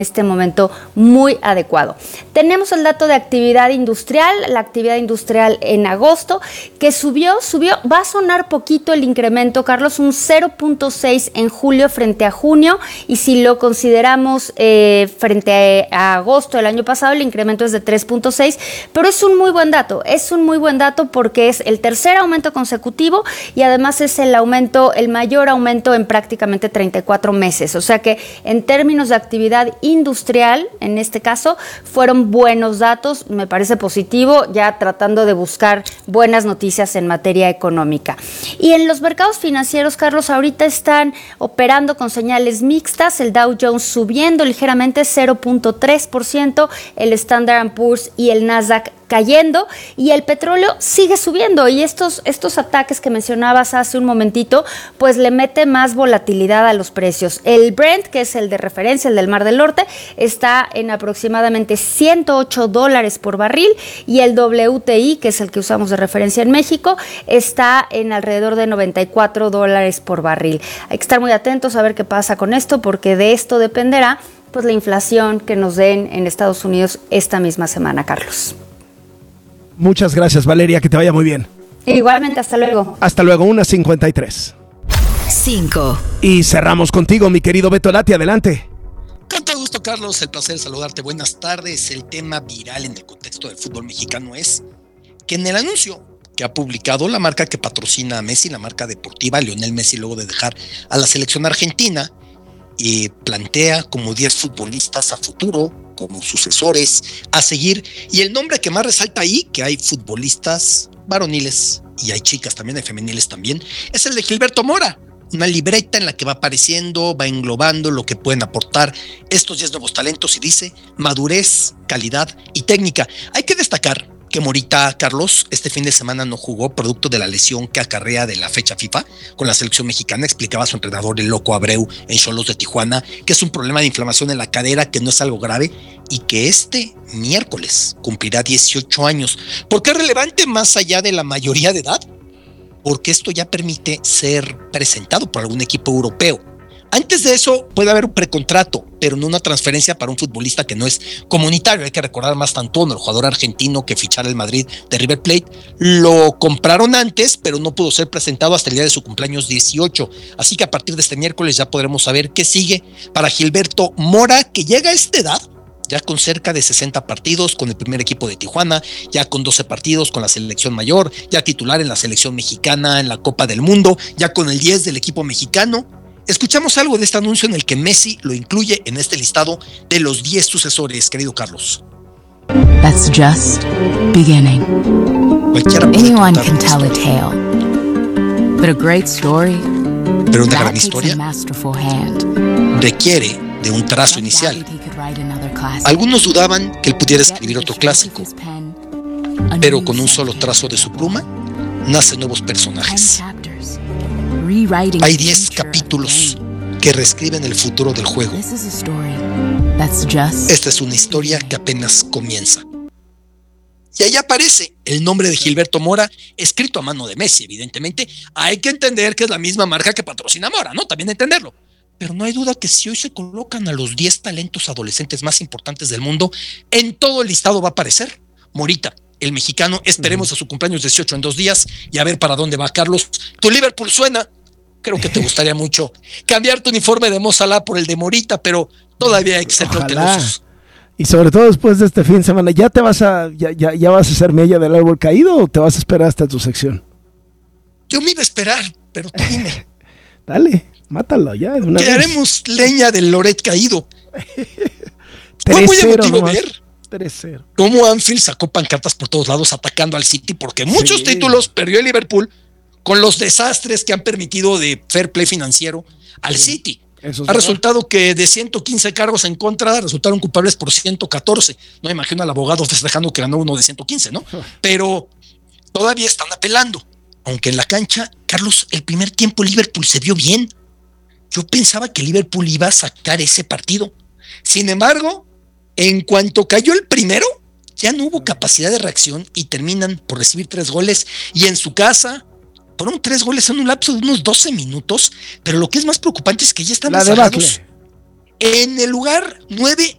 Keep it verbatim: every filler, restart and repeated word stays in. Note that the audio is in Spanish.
este momento muy adecuado. Tenemos el dato de actividad industrial, la actividad industrial en agosto, que subió, subió, va a sonar poquito el incremento, Carlos, un cero punto seis en julio frente a junio, y si lo consideramos eh, frente a, a agosto del año pasado, el incremento es de tres punto seis, pero es un muy buen dato, es un muy buen dato porque es el tercer aumento consecutivo y además es el aumento, el mayor aumento en prácticamente treinta y cuatro meses, o sea que en términos de actividad industrial, en este caso, fueron buenos datos, me parece positivo, ya tratando de buscar buenas noticias en materia económica. Y en los mercados financieros, Carlos, ahorita están operando con señales mixtas, el Dow Jones subiendo ligeramente cero punto tres por ciento, el Standard and Poor's y el Nasdaq cayendo, y el petróleo sigue subiendo, y estos, estos ataques que mencionabas hace un momentito, pues le mete más volatilidad a los precios. El Brent, que es el de referencia, el del Mar del Norte, está en aproximadamente ciento ocho dólares por barril, y el W T I, que es el que usamos de referencia en México, está en alrededor de noventa y cuatro dólares por barril. Hay que estar muy atentos a ver qué pasa con esto, porque de esto dependerá pues la inflación que nos den en Estados Unidos esta misma semana, Carlos. Muchas gracias, Valeria, que te vaya muy bien. Igualmente, hasta luego. Hasta luego, una cincuenta y tres. cinco. Y cerramos contigo, mi querido Beto Lati, adelante. Con todo gusto, Carlos, el placer saludarte. Buenas tardes. El tema viral en el contexto del fútbol mexicano es que en el anuncio que ha publicado la marca que patrocina a Messi, la marca deportiva Lionel Messi, luego de dejar a la selección argentina, y plantea como diez futbolistas a futuro, como sucesores a seguir, y el nombre que más resalta ahí, que hay futbolistas varoniles y hay chicas también, hay femeniles también, es el de Gilberto Mora, una libreta en la que va apareciendo, va englobando lo que pueden aportar estos diez nuevos talentos, y dice madurez, calidad y técnica. Hay que destacar que Morita, Carlos, este fin de semana no jugó producto de la lesión que acarrea de la fecha FIFA con la selección mexicana. Explicaba su entrenador, el Loco Abreu, en Xolos de Tijuana, que es un problema de inflamación en la cadera, que no es algo grave y que este miércoles cumplirá dieciocho años. ¿Por qué es relevante más allá de la mayoría de edad? Porque esto ya permite ser presentado por algún equipo europeo. Antes de eso puede haber un precontrato, pero no una transferencia para un futbolista que no es comunitario. Hay que recordar más Tantuono, el jugador argentino que fichara el Madrid de River Plate. Lo compraron antes, pero no pudo ser presentado hasta el día de su cumpleaños dieciocho. Así que a partir de este miércoles ya podremos saber qué sigue para Gilberto Mora, que llega a esta edad, ya con cerca de sesenta partidos con el primer equipo de Tijuana, ya con doce partidos con la selección mayor, ya titular en la selección mexicana, en la Copa del Mundo, ya con el diez del equipo mexicano. Escuchamos algo de este anuncio en el que Messi lo incluye en este listado de los diez sucesores, querido Carlos. That's just beginning. Anyone can tell a tale, but a great story, pero una gran historia requiere de un trazo inicial. Algunos dudaban que él pudiera escribir otro clásico, pero con un solo trazo de su pluma nacen nuevos personajes. Hay diez capítulos que reescriben el futuro del juego. Esta es una historia que apenas comienza. Y ahí aparece el nombre de Gilberto Mora, escrito a mano de Messi, evidentemente. Hay que entender que es la misma marca que patrocina a Mora, ¿no? También entenderlo. Pero no hay duda que si hoy se colocan a los diez talentos adolescentes más importantes del mundo, en todo el listado va a aparecer Morita, el mexicano. Esperemos a su cumpleaños dieciocho en dos días y a ver para dónde va, Carlos. Tu Liverpool suena. Creo que te gustaría mucho cambiar tu uniforme de Mo Salah por el de Morita, pero todavía hay que ser cautelosos. Y sobre todo después de este fin de semana, ¿ya te vas a ya, ya, ya vas a ser mella del árbol caído o te vas a esperar hasta tu sección? Yo me iba a esperar, pero tú dime. Dale, mátalo ya. De una que vez. Haremos leña del Loret caído. Fue muy emotivo ver tres cero cómo Anfield sacó pancartas por todos lados atacando al City, porque muchos sí. títulos perdió el Liverpool con los desastres que han permitido de fair play financiero al sí. City. Eso ha resultado que de ciento quince cargos en contra resultaron culpables por ciento catorce. No me imagino al abogado festejando que ganó uno de ciento quince, ¿no? Pero todavía están apelando. Aunque en la cancha, Carlos, el primer tiempo Liverpool se vio bien. Yo pensaba que Liverpool iba a sacar ese partido. Sin embargo, en cuanto cayó el primero, ya no hubo capacidad de reacción y terminan por recibir tres goles. Y en su casa fueron tres goles en un lapso de unos doce minutos. Pero lo que es más preocupante es que ya están rezagados En el lugar nueve